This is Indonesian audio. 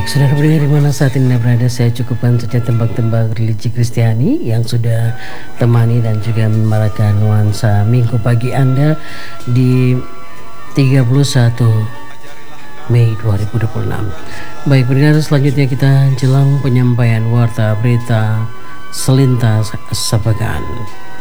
Saudara pendengar di mana saat ini berada, saya cukupkan saja tembak-tembak religi Kristiani yang sudah temani dan juga menyemarakan nuansa Minggu pagi Anda di 31 Mei 2026. Baik pendengar, selanjutnya kita jelang penyampaian warta berita selintas sepekan.